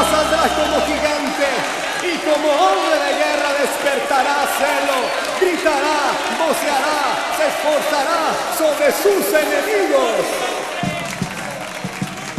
saldrá como gigante y como hombre de guerra despertará celo, gritará, voceará, se esforzará sobre sus enemigos.